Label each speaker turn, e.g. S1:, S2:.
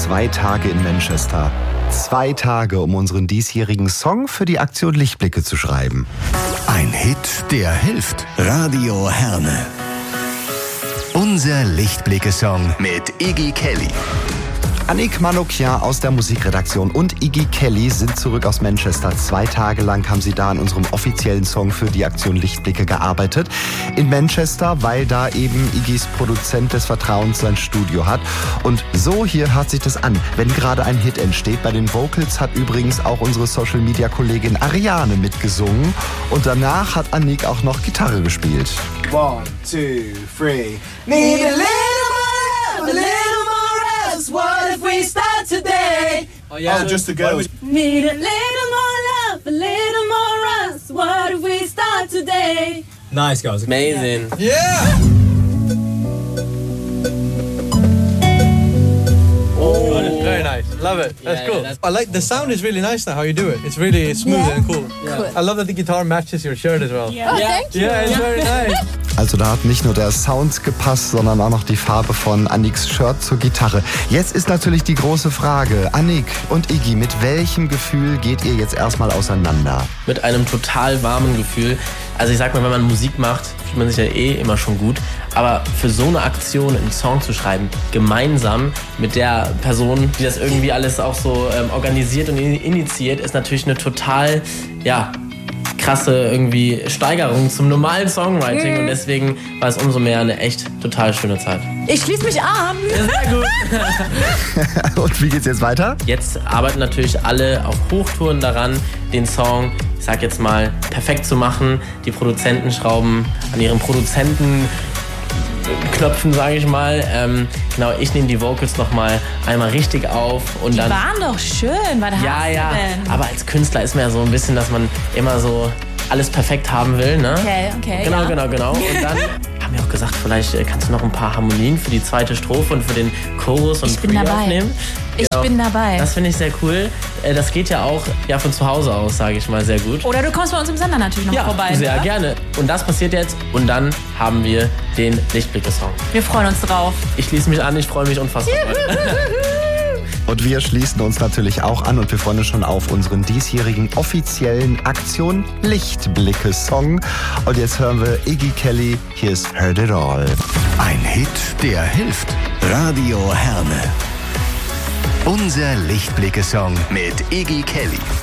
S1: 2 Tage in Manchester. 2 Tage, um unseren diesjährigen Song für die Aktion Lichtblicke zu schreiben.
S2: Ein Hit, der hilft. Radio Herne. Unser Lichtblicke-Song mit Iggy Kelly.
S1: Annick Manoukian aus der Musikredaktion und Iggy Kelly sind zurück aus Manchester. 2 Tage lang haben sie da an unserem offiziellen Song für die Aktion Lichtblicke gearbeitet. In Manchester, weil da eben Iggys Produzent des Vertrauens sein Studio hat. Und so hier hört sich das an, wenn gerade ein Hit entsteht. Bei den Vocals hat übrigens auch unsere Social-Media-Kollegin Ariane mitgesungen. Und danach hat Annick auch noch Gitarre gespielt.
S3: 1, 2, 3. Need a little more love, a little more rest. What if we start today? Oh yeah, just the girls.
S4: Need a little more love, a little more rest. What if we start today?
S5: Nice, guys.
S6: Amazing.
S5: Yeah! Oh, that's very nice. Love it. That's cool. I like the sound is really nice now how you do it. It's really smooth and cool.
S6: Yeah.
S5: I love that the guitar matches your shirt as well.
S4: Yeah.
S6: Thank you.
S5: Yeah, it's very nice.
S1: Also da hat nicht nur der Sound gepasst, sondern auch noch die Farbe von Annicks Shirt zur Gitarre. Jetzt ist natürlich die große Frage, Annick und Iggy, mit welchem Gefühl geht ihr jetzt erstmal auseinander?
S6: Mit einem total warmen Gefühl. Also ich sag mal, wenn man Musik macht, fühlt man sich ja immer schon gut. Aber für so eine Aktion einen Song zu schreiben, gemeinsam mit der Person, die das irgendwie alles auch so organisiert und initiiert, ist natürlich eine total, krasse irgendwie Steigerung zum normalen Songwriting. Und deswegen war es umso mehr eine echt total schöne Zeit.
S4: Ich schließe mich an.
S6: Sehr gut.
S1: Und wie geht's jetzt weiter?
S6: Jetzt arbeiten natürlich alle auf Hochtouren daran, den Song, ich sag jetzt mal, perfekt zu machen. Die Produzenten schrauben an ihren Produzentenknöpfen, sage ich mal. Genau, ich nehme die Vocals nochmal einmal richtig auf. Und
S4: Die waren doch schön. Was hast du denn?
S6: Aber als Künstler ist man ja so ein bisschen, dass man immer so alles perfekt haben will, ne?
S4: Okay.
S6: Genau.
S4: ja.
S6: Und dann haben wir auch gesagt, vielleicht kannst du noch ein paar Harmonien für die zweite Strophe und für den Chorus und
S4: Ich bin
S6: Pre
S4: dabei.
S6: aufnehmen.
S4: Ich bin dabei.
S6: Das finde ich sehr cool. Das geht ja auch von zu Hause aus, sage ich mal, sehr gut.
S4: Oder du kommst bei uns im Sender natürlich noch vorbei.
S6: Sehr
S4: ne?
S6: gerne. Und das passiert jetzt. Und dann haben wir den Lichtblicke-Song.
S4: Wir freuen uns drauf.
S6: Ich schließe mich an, ich freue mich unfassbar.
S1: Und wir schließen uns natürlich auch an und wir freuen uns schon auf unseren diesjährigen offiziellen Aktion Lichtblicke-Song. Und jetzt hören wir Iggy Kelly, hier ist Heard It All.
S2: Ein Hit, der hilft. Radio Herne. Unser Lichtblicke-Song mit Iggy Kelly.